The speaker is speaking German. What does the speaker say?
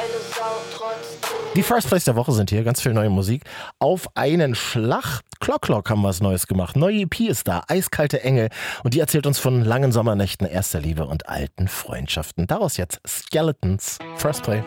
Die First Place der Woche sind hier, ganz viel neue Musik. Auf einen Schlag. Clock haben was Neues gemacht. Neue EP ist da, Eiskalte Engel. Und die erzählt uns von langen Sommernächten, erster Liebe und alten Freundschaften. Daraus jetzt Skeletons. First Play.